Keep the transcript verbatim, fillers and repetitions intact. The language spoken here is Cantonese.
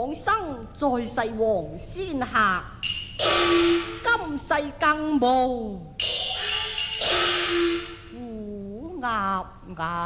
往生在世王仙客，今世更無虎鴨眼。